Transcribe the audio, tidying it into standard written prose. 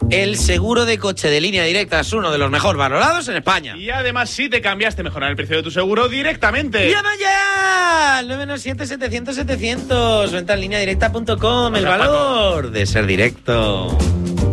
El seguro de coche de Línea Directa es uno de los mejor valorados en España. Y además, si te cambiaste, mejorar el precio de tu seguro directamente. ¡Llama ya! 997-700-700. Venta en lineadirecta.com. El valor de ser directo.